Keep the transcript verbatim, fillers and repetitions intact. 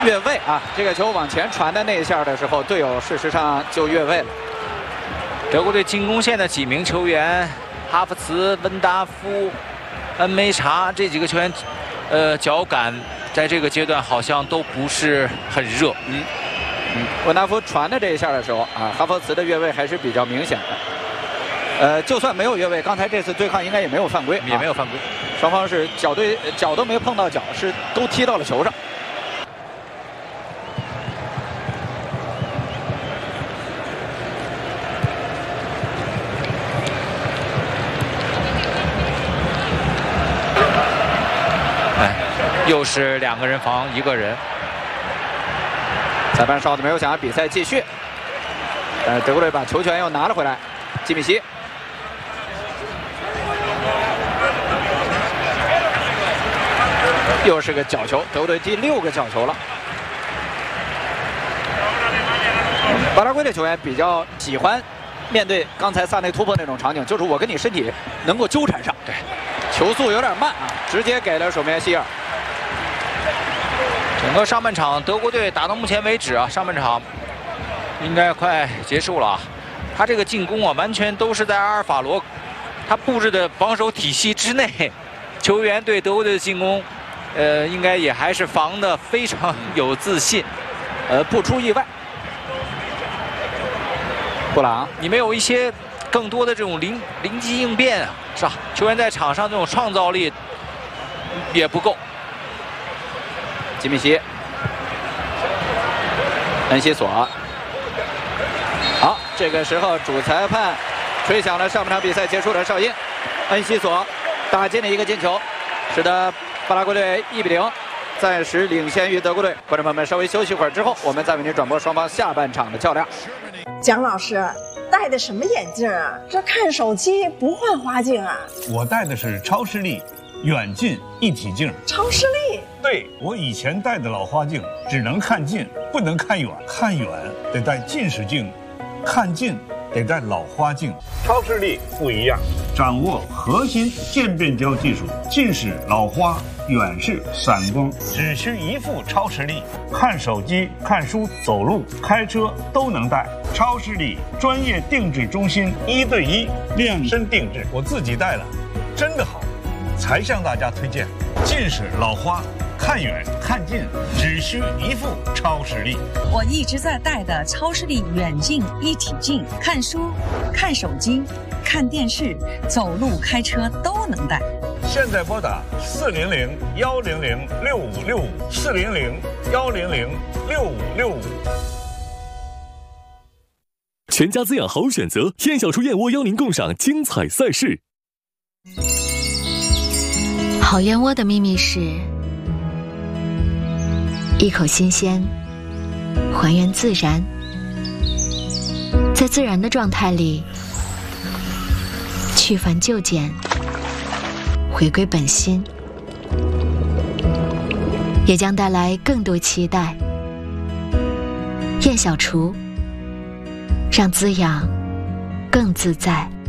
越位啊！这个球往前传的那一下的时候，队友事实上就越位了。 德国队进攻线的几名球员，哈弗茨、温达夫、恩梅查这几个球员，呃，脚感在这个阶段好像都不是很热。 嗯嗯，温达夫传的这一下的时候啊，哈弗茨的越位还是比较明显的。呃，就算没有越位，刚才这次对抗应该也没有犯规， 也没有犯规， 啊、双方是脚对脚都没碰到脚，是都踢到了球上。 又是两个人防一个人， 裁判哨子没有响，比赛继续。呃，德国队把球权又拿了回来，基米希。又是个角球，德国队第六个角球了。巴拉圭的球员比较喜欢面对刚才萨内突破那种场景，就是我跟你身体能够纠缠上。对，球速有点慢啊，直接给了守门员希尔。 整个上半场，德国队打到目前为止啊，上半场应该快结束了。他这个进攻啊，完全都是在阿尔法罗他布置的防守体系之内。球员对德国队的进攻，呃，应该也还是防得非常有自信， 呃，不出意外。布朗， 你没有一些更多的这种灵灵机应变啊，是吧？球员在场上这种创造力也不够。 吉米希，恩西索。好，这个时候主裁判吹响了上半场比赛结束的哨音，恩西索打进了一个进球，使得巴拉圭队一比零暂时领先于德国队。观众朋友们，稍微休息一会儿之后，我们再为您转播双方下半场的较量。 蒋老师戴的什么眼镜啊？这看手机不换花镜啊？ 我戴的是超视力远近一体镜。 超视力？ 对，我以前戴的老花镜只能看近，不能看远。看远得戴近视镜，看近得戴老花镜。超视力不一样，掌握核心渐变焦技术，近视、老花、远视、散光，只需一副超视力，看手机、看书、走路、开车都能戴。超视力专业定制中心，一对一量身定制，我自己戴了，真的好，才向大家推荐。近视、老花。 看远看近，只需一副超视力。 我一直在戴的超视力远近一体镜，看书、看手机、看电视、走路、开车都能戴。 现在拨打四零零幺零零六五六五，四零零幺零零六五六五。 全家滋养好选择，燕小厨燕窝邀您共赏精彩赛事。 好燕窝的秘密是。 一口新鲜，还原自然，在自然的状态里，去繁就简，回归本心，也将带来更多期待。燕小厨，让滋养更自在。